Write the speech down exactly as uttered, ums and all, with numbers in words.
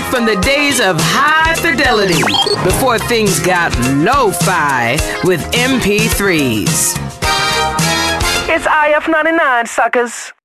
from the days of high fidelity, before things got lo-fi with M P threes. It's I F ninety-nine, suckers.